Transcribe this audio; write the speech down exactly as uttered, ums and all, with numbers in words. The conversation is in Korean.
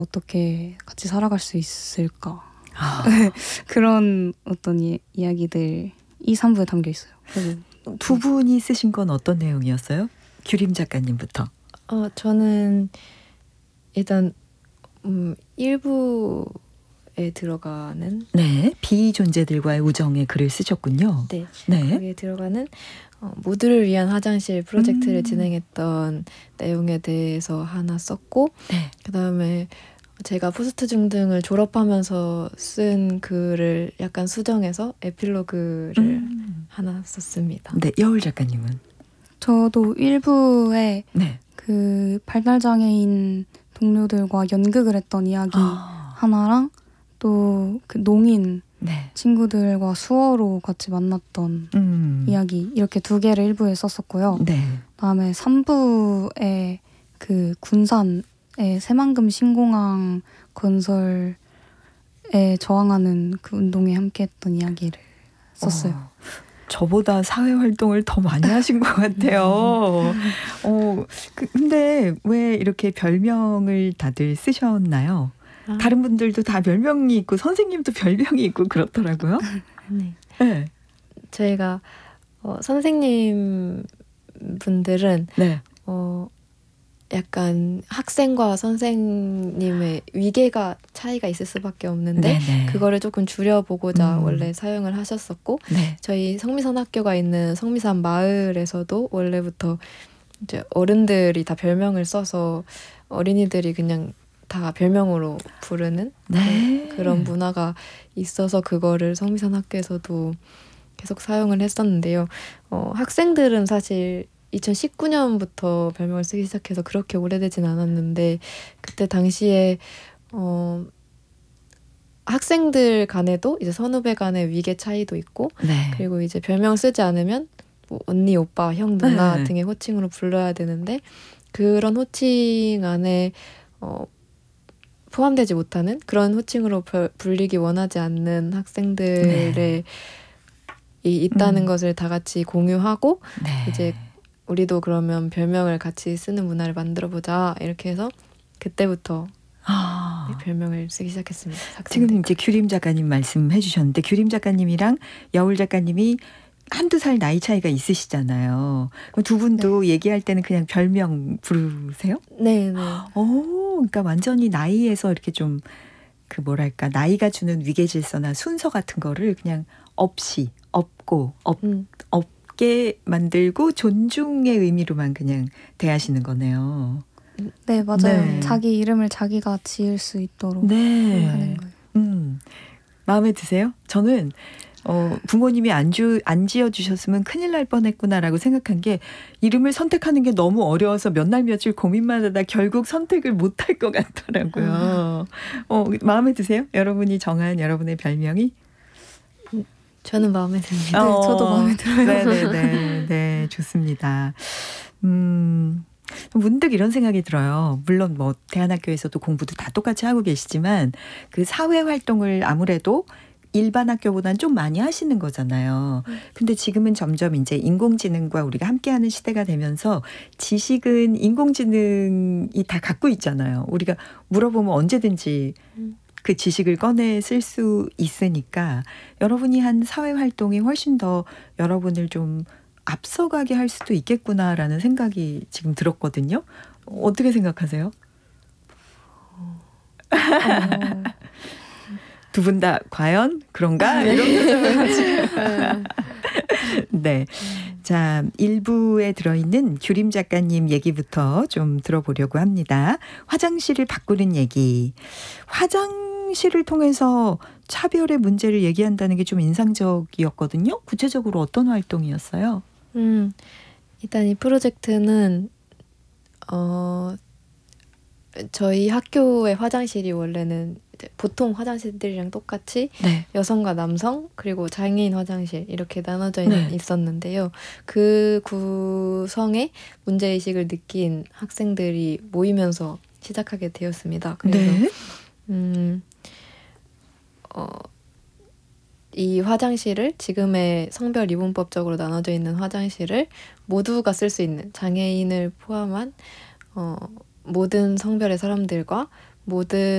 어떻게 같이 살아갈 수 있을까. 아. 그런 어떤 이, 이야기들이 삼 부에 담겨 있어요. 그래서 두 분이 쓰신 건 어떤 내용이었어요? 규림 작가님부터. 어, 저는 일단 음, 일 부에 들어가는 네, 비존재들과의 우정의 글을 쓰셨군요. 네, 네. 거기에 들어가는 어, 모두를 위한 화장실 프로젝트를 음. 진행했던 내용에 대해서 하나 썼고, 네. 그 다음에 제가 포스트 중등을 졸업하면서 쓴 글을 약간 수정해서 에필로그를 음. 하나 썼습니다. 네, 여울 작가님은. 저도 일 부에 네. 그 발달장애인 동료들과 연극을 했던 이야기 아. 하나랑 또 그 농인 네. 친구들과 수어로 같이 만났던 음. 이야기 이렇게 두 개를 일 부에 썼었고요. 네. 그다음에 삼 부에 그 군산의 새만금 신공항 건설에 저항하는 그 운동에 함께했던 이야기를 썼어요. 어, 저보다 사회 활동을 더 많이 하신 것 같아요. 어, 그, 근데 왜 이렇게 별명을 다들 쓰셨나요? 아, 다른 분들도 다 별명이 있고 선생님도 별명이 있고 그렇더라고요. 네. 네. 저희가 어, 선생님 분들은 네. 어, 약간 학생과 선생님의 위계가 차이가 있을 수밖에 없는데 네네. 그거를 조금 줄여보고자 음. 원래 사용을 하셨었고, 네. 저희 성미산 학교가 있는 성미산 마을에서도 원래부터 이제 어른들이 다 별명을 써서 어린이들이 그냥 다 별명으로 부르는 네. 그, 그런 문화가 있어서 그거를 성미산 학교에서도 계속 사용을 했었는데요. 어, 학생들은 사실 이천십구 년부터 별명을 쓰기 시작해서 그렇게 오래되진 않았는데, 그때 당시에 어, 학생들 간에도 이제 선후배 간의 위계 차이도 있고, 네. 그리고 이제 별명 쓰지 않으면 뭐 언니, 오빠, 형, 누나 네. 등의 호칭으로 불러야 되는데, 그런 호칭 안에 어, 포함되지 못하는 그런 호칭으로 별, 불리기 원하지 않는 학생들의 네. 이 있다는 음. 것을 다 같이 공유하고, 네. 이제 우리도 그러면 별명을 같이 쓰는 문화를 만들어보자 이렇게 해서 그때부터 아. 별명을 쓰기 시작했습니다. 학생들. 지금 이제 규림 작가님 말씀해 주셨는데 규림 작가님이랑 여울 작가님이 한두 살 나이 차이가 있으시잖아요. 그럼 두 분도 얘기할 때는 그냥 별명 부르세요? 네, 네. 오, 그러니까 완전히 나이에서 이렇게 좀 그 뭐랄까 나이가 주는 위계 질서나 순서 같은 거를 그냥 없이 없고 없, 음, 없게 만들고 존중의 의미로만 그냥 대하시는 거네요. 네, 맞아요. 네. 자기 이름을 자기가 지을 수 있도록 네. 하는 거예요. 음, 마음에 드세요? 저는 어, 부모님이 안, 주, 안 지어주셨으면 큰일 날 뻔했구나라고 생각한 게 이름을 선택하는 게 너무 어려워서 몇 날 며칠 고민만 하다 결국 선택을 못할 것 같더라고요. 어, 마음에 드세요? 여러분이 정한 여러분의 별명이? 저는 마음에 듭니다. 네, 저도 마음에 들어요. 네네네. 네, 좋습니다. 음, 문득 이런 생각이 들어요. 물론 뭐 대안학교에서도 공부도 다 똑같이 하고 계시지만 그 사회 활동을 아무래도 일반 학교보다는 좀 많이 하시는 거잖아요. 근데 지금은 점점 이제 인공지능과 우리가 함께하는 시대가 되면서 지식은 인공지능이 다 갖고 있잖아요. 우리가 물어보면 언제든지 그 지식을 꺼내 쓸 수 있으니까 여러분이 한 사회 활동이 훨씬 더 여러분을 좀 앞서가게 할 수도 있겠구나라는 생각이 지금 들었거든요. 어떻게 생각하세요? 어, 두 분 다 과연 그런가? 이런 표정을 하시고. 네. 자, 일부에 들어있는 규림 작가님 얘기부터 좀 들어보려고 합니다. 화장실을 바꾸는 얘기. 화장실을 통해서 차별의 문제를 얘기한다는 게 좀 인상적이었거든요. 구체적으로 어떤 활동이었어요? 음, 일단 이 프로젝트는 어, 저희 학교의 화장실이 원래는 이제 보통 화장실들이랑 똑같이 네. 여성과 남성 그리고 장애인 화장실 이렇게 나눠져 있, 네. 있었는데요. 그 구성에 문제의식을 느낀 학생들이 모이면서 시작하게 되었습니다. 그래서 네. 음, 어, 이 화장실을 지금의 성별 이분법적으로 나눠져 있는 화장실을 모두가 쓸 수 있는 장애인을 포함한 어, 모든 성별의 사람들과 모든